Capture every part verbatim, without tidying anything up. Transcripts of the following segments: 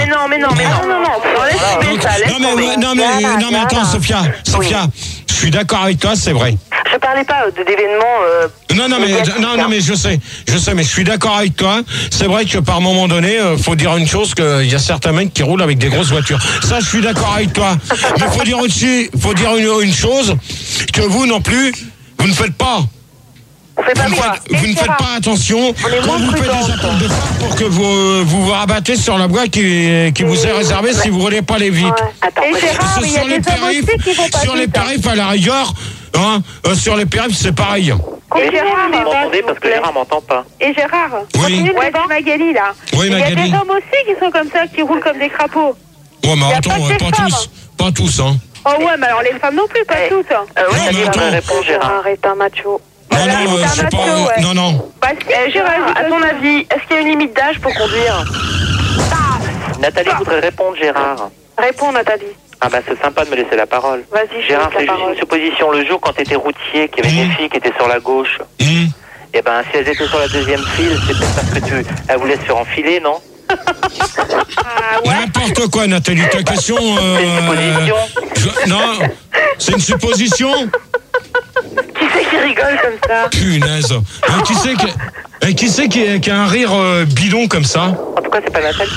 mais non, mais non, mais non, non, non, laisse tomber ça, laisse Non mais, tomber. ouais, non, mais, Voilà, non, mais attends, voilà. Sophia, Sophia, je suis d'accord avec toi, c'est vrai. Je parlais pas de- d'événements. Euh, Non, non, mais, médiatiques, non, non, hein. mais je sais, je sais, mais je suis d'accord avec toi. C'est vrai que par moment donné, euh, faut dire une chose, qu'il y a certains mecs qui roulent avec des grosses voitures. Ça, je suis d'accord avec toi. Mais faut dire aussi, faut dire une, une chose, que vous non plus, vous ne faites pas. On fait pas Vous ne quoi faites, vous ne faites pas attention On est quand moins vous faites prudents, des appels de phare pour que vous, euh, vous vous rabattez sur la voie qui, qui vous est réservée si vous roulez pas aller vite. Ouais. Attends, Et peut-être- Gérard, Parce que mais il y a sur les des hommes périphes, aussi qui font pas sur tout les ça. périphes à la rigueur, hein, euh, sur les périphes c'est pareil. Et Gérard, Vous mais m'entendez parce que Gérard m'entend pas. Et Gérard, Oui. continue le Ouais, débat. Magali, là. Oui, Il y a Magali. des hommes aussi qui sont comme ça, qui roulent comme des crapauds. Ouais, mais Y a attends, pas que ouais, des pas femmes. tous, pas tous, hein. Oh ouais, mais alors les femmes non plus, pas Ouais. toutes. Euh, ouais, Non, t'as mais dit attends. bonne réponse, Gérard. Arrête un macho. Non, Voilà, non, euh, c'est un c'est macho, pas, ouais. non, non. Bah si, Eh, Gérard, à ton avis. avis, est-ce qu'il y a une limite d'âge pour conduire? Nathalie voudrait répondre, Gérard. Réponds, Nathalie. Ah bah c'est sympa de me laisser la parole. Vas-y, je Gérard, te c'est laisse la juste parole. une supposition. Le jour quand tu étais routier, qu'il y avait Mmh. des filles qui étaient sur la gauche, Hum. eh ben si elles étaient sur la deuxième file, c'est peut-être parce que tu elles voulaient se faire enfiler, non? Ah ouais. N'importe quoi, Nathalie, ta question... Euh, C'est une supposition. je- non, c'est une supposition. Qui c'est qui rigole comme ça? Punaise. Hein, qui c'est qui, hein, qui, c'est qui, qui a un rire euh, bidon comme ça? En tout cas, c'est pas Nathalie.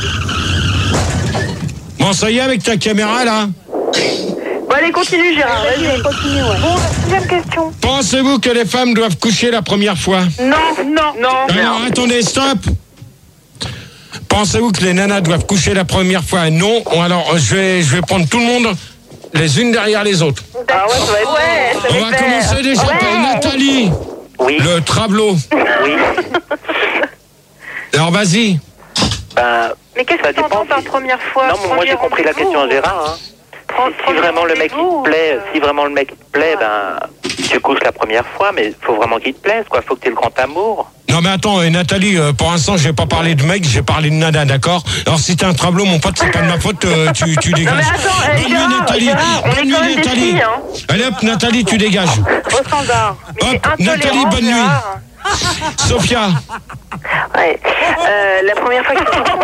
Bon, ça y est, avec ta caméra, là. Bon, allez, continue, Gérard, vas-y. Vas-y, continue, ouais. Bon, la deuxième question. Pensez-vous que les femmes doivent coucher la première fois? Non, non. Non, Alors, attendez, stop. Pensez-vous que les nanas doivent coucher la première fois? Non. Alors, je vais, je vais prendre tout le monde les unes derrière les autres. Ah ouais, ça va être... Ouais, ça On va va être commencer déjà Ouais. par Nathalie, Oui, le travelot. oui. Alors, vas-y. Ben, Mais qu'est-ce Ça que t'entends dépend par si- première fois? non, mais moi j'ai compris la question à Gérard. Hein. Si, si vraiment le mec il te plaît, si vraiment le mec il te plaît, ben tu couches la première fois, mais faut vraiment qu'il te plaise, quoi. Faut que tu aies le grand amour. Non, mais attends, euh, Nathalie, euh, pour l'instant, j'ai pas parlé de mec, j'ai parlé de nana, d'accord? Alors, si t'es un travelot, mon pote, c'est pas de ma faute, euh, tu, tu dégages. Non, mais attends, euh, Bonne nuit, Gérard, Nathalie. Gérard, on est Bonne quand nuit, même des Nathalie. filles, hein. Allez hop, Nathalie, tu dégages. Au standard. Mais Hop, c'est Nathalie, intolérant, bonne nuit. Gérard. Sophia. Ouais. Euh, la première fois que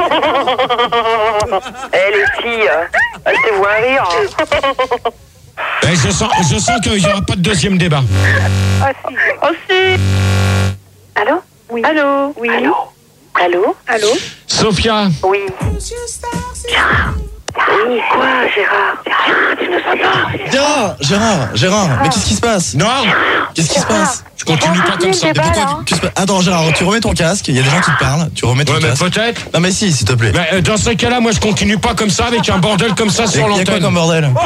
Eh, les filles, euh, elles te voient rire. hein. Eh, je sens, je sens qu'il n'y aura pas de deuxième débat. Ah si. Oh si. Allô? Oui. Allô? Oui. Allô? Allô? Allô? Sophia. Oui. Gérard. Oui, quoi, Gérard? Gérard, tu nous entends? Gérard, Gérard, Gérard, mais qu'est-ce qui se passe? Non, Qu'est-ce qui se passe? je continue pas comme ça. Mais pourquoi là, hein. tu- tu se- Attends, Gérard, tu remets ton casque, il y a des gens qui te parlent, tu remets ton Ouais, mais casque. peut-être. Non mais si, s'il te plaît. Mais, euh, dans ce cas-là, moi, je continue pas comme ça avec un bordel comme ça Et sur il y a quoi l'antenne. comme bordel? Hein,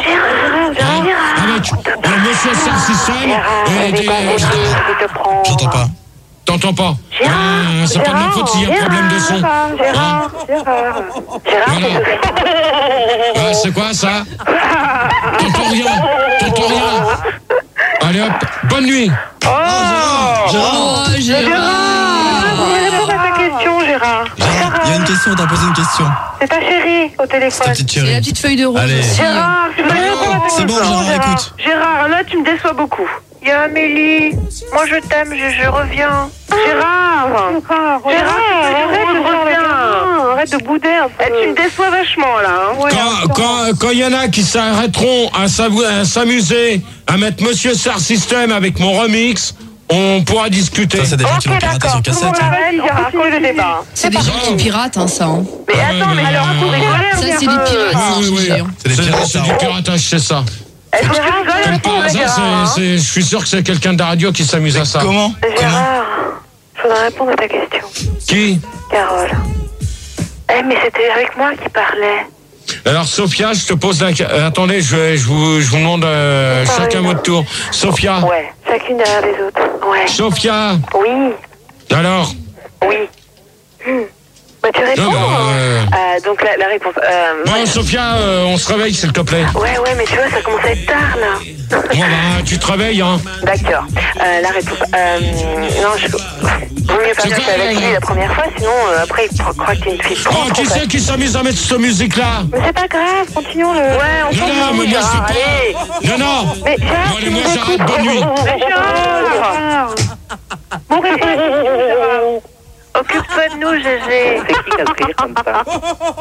avec un monsieur sans système et des... Je te prends. J'entends pas. T'entends pas? Ah, c'est pas de ma faute s'il y a un problème de son. Gérard, Hein? Gérard, Gérard. Gérard, Voilà. Ah, c'est quoi ça? T'entends rien? T'entends rien? Allez hop, bonne nuit. Gérard, Gérard, vous voulez répondre à ta question, Gérard? Gérard, il y a une question, t'as posé une question. C'est ta chérie au C'est ta téléphone. petite C'est la chérie. petite feuille de route Allez. aussi. Gérard, tu voulais répondre à ta C'est question? bon, Gérard, écoute. Gérard, là, tu me déçois beaucoup. Il y a Amélie. Moi, je t'aime, je, je reviens. Gérard. Gérard, Gérard, arrête de faire le reviens. gamin. Arrête de bouder un peu. Eh, tu me déçois vachement, là. Hein. Ouais, Quand, quand, quand il y en a qui s'arrêteront à s'avou- à s'amuser, à mettre Monsieur Star System avec mon remix, on pourra discuter. Ça, c'est des gens qui l'ont Ok, piraté d'accord. sur Tout le cassette. monde hein. arrête, Gérard, continue le débat. C'est des gens qui piratent, hein, ça. hein. Mais Ah, attends, mais mais, alors, euh, vous rigolez, Ça, un c'est petit des peu. pirates, ça, Oui, je oui, dis, hein. C'est des C'est pirates, c'est ça. du piratage, c'est ça. Est-ce que tu rigoles Comme un par peu, hasard, Gérard, hein? c'est- c'est- je suis sûr que c'est quelqu'un de la radio qui s'amuse à ça. Comment? Comment? Gérard, je voudrais répondre à ta question. Qui? Carole. Eh, mais c'était avec moi qui parlait. Alors, Sophia, je te pose la... euh, attendez, je, vais- je, vous, je vous demande euh, Parlez, chacun là. votre tour. Sophia. Ouais. Chacune derrière les autres. Ouais. Sophia. Oui. Alors. Oui. Hmm. Bah, tu réponds. Non, bah, euh, Euh, donc, la, la réponse. Euh, Bon, Sophia, euh, on se réveille, s'il te plaît. Ouais, ouais, mais tu vois, ça commence à être tard, là. Bon, bah, tu te réveilles, hein. D'accord. Euh, la réponse. Euh, non, je. Vaut mieux pas C'est que quoi, c'est avec euh, lui la première fois, sinon, euh, après, il croit croit que t'es une fille trop. Oh, qui trop c'est qui s'amuse à mettre cette musique-là? Mais c'est pas grave, continuons le. Ouais, on Non, non, mais moi, je Gérard, sais allez. pas. Non, non. Mais Gérard, Bon, allez, tu moi, nous j'arrête. écoutes. Bonne nuit. Mais Gérard. Bon, réponds à la question, Gérard. Occupe-toi de nous, Gégé. C'est qui qui a le rire comme ça?